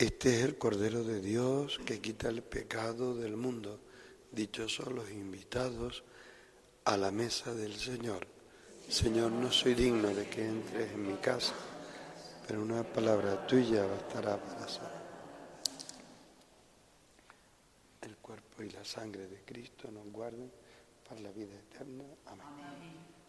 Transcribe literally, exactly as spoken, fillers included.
Este es el Cordero de Dios que quita el pecado del mundo. Dichosos los invitados a la mesa del Señor. Señor, no soy digno de que entres en mi casa, pero una palabra tuya bastará para sanar. El cuerpo y la sangre de Cristo nos guarden para la vida eterna. Amén. Amén.